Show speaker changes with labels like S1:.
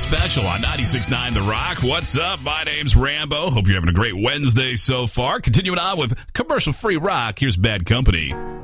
S1: Special on 96.9 The Rock. What's up? My name's Rambo. Hope you're having a great Wednesday so far. Continuing on with commercial-free rock, here's Bad Company.